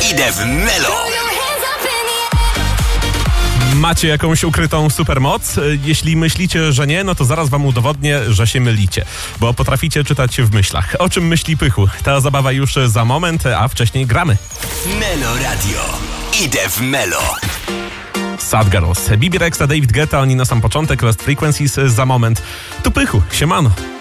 Idę w Melo. Macie jakąś ukrytą supermoc? Jeśli myślicie, że nie, no to zaraz wam udowodnię, że się mylicie, bo potraficie czytać w myślach. O czym myśli Pychu? Ta zabawa już za moment, a wcześniej gramy. Melo Radio. Idę w Melo. Sad Girls, Bibi Rexha, David Guetta, oni na sam początek, Lost Frequencies za moment. Tu Pychu, siemano.